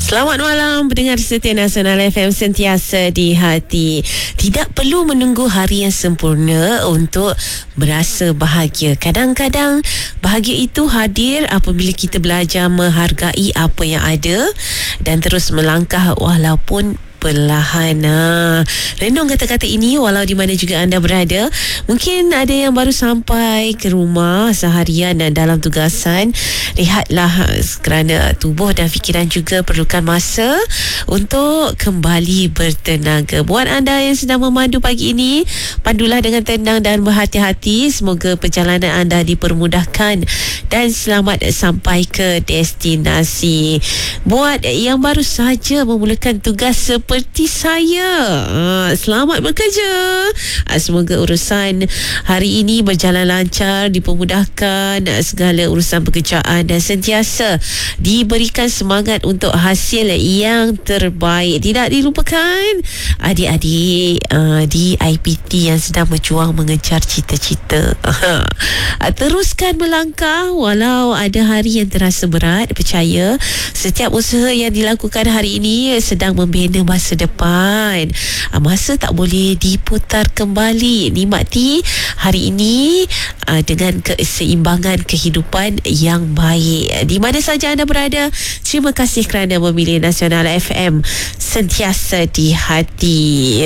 Selamat malam pendengar setia Nasional FM, sentiasa di hati. Tidak perlu menunggu hari yang sempurna untuk berasa bahagia. Kadang-kadang bahagia itu hadir apabila kita belajar menghargai apa yang ada dan terus melangkah walaupun perlahan. Renung kata-kata ini walau di mana juga anda berada. Mungkin ada yang baru sampai ke rumah seharian dan dalam tugasan. Rehatlah kerana tubuh dan fikiran juga perlukan masa untuk kembali bertenaga. Buat anda yang sedang memandu pagi ini, pandulah dengan tenang dan berhati-hati. Semoga perjalanan anda dipermudahkan dan selamat sampai ke destinasi. Buat yang baru saja memulakan tugas seperti saya, selamat bekerja. Semoga urusan hari ini berjalan lancar, dipermudahkan segala urusan pekerjaan dan sentiasa diberikan semangat untuk hasil yang terbaik. Tidak dilupakan adik-adik di IPT yang sedang berjuang mengejar cita-cita. Teruskan melangkah walau ada hari yang terasa berat. Percaya setiap usaha yang dilakukan hari ini sedang membina masa depan. Masa tak boleh diputar kembali. Nikmati hari ini dengan keseimbangan kehidupan yang baik. Di mana saja anda berada, terima kasih kerana memilih Nasional FM, sentiasa di hati.